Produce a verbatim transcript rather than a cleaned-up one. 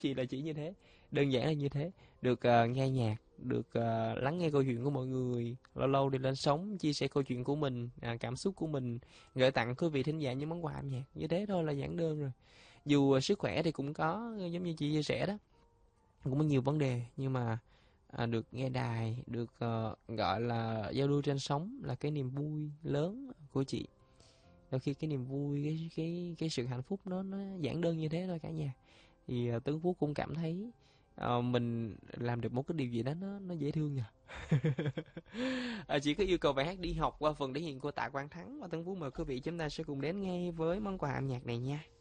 Chỉ là chỉ như thế, đơn giản là như thế. Được ờ, nghe nhạc, được ờ, lắng nghe câu chuyện của mọi người, lâu lâu đi lên sóng chia sẻ câu chuyện của mình, à, cảm xúc của mình, gửi tặng quý vị thính giả những món quà âm nhạc, như thế thôi là giản đơn rồi. Dù ờ, sức khỏe thì cũng có, giống như chị chia sẻ đó, cũng có nhiều vấn đề, nhưng mà à, được nghe đài, được ờ, gọi là giao lưu trên sóng là cái niềm vui lớn của chị. Đôi khi cái niềm vui, cái cái cái sự hạnh phúc nó nó giản đơn như thế thôi cả nhà. Thì ờ, Tuấn Phú cũng cảm thấy ờ, mình làm được một cái điều gì đó nó nó dễ thương nhỉ. Ờ, chỉ có yêu cầu bài hát đi học qua phần thể hiện của Tạ Quang Thắng, và Tuấn Phú mời quý vị chúng ta sẽ cùng đến ngay với món quà âm nhạc này nha.